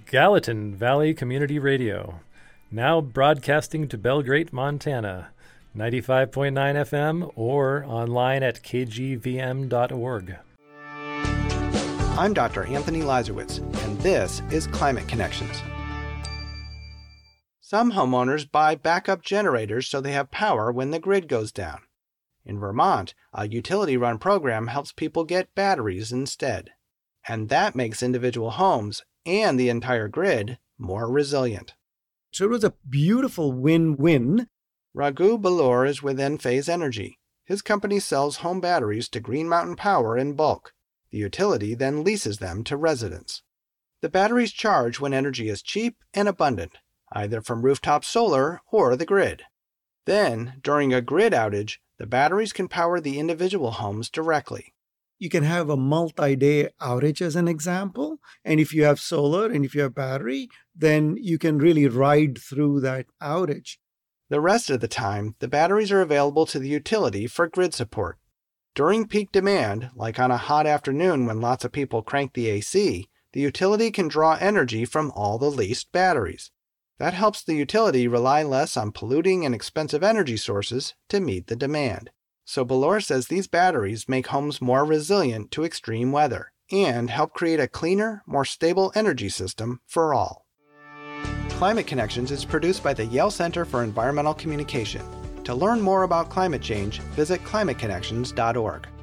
Gallatin Valley Community Radio, now broadcasting to Belgrade, Montana, 95.9 FM or online at kgvm.org. I'm Dr. Anthony Lazarowitz, and this is Climate Connections. Some homeowners buy backup generators so they have power when the grid goes down. In Vermont, a utility-run program helps people get batteries instead. And that makes individual homes and the entire grid more resilient. So it was a beautiful win-win. Raghu Belur is with Enphase Energy. His company sells home batteries to Green Mountain Power in bulk. The utility then leases them to residents. The batteries charge when energy is cheap and abundant, either from rooftop solar or the grid. Then, during a grid outage, the batteries can power the individual homes directly. You can have a multi-day outage as an example. And if you have solar and if you have battery, then you can really ride through that outage. The rest of the time, the batteries are available to the utility for grid support. During peak demand, like on a hot afternoon when lots of people crank the AC, the utility can draw energy from all the leased batteries. That helps the utility rely less on polluting and expensive energy sources to meet the demand. So Belur says these batteries make homes more resilient to extreme weather and help create a cleaner, more stable energy system for all. Climate Connections is produced by the Yale Center for Environmental Communication. To learn more about climate change, visit climateconnections.org.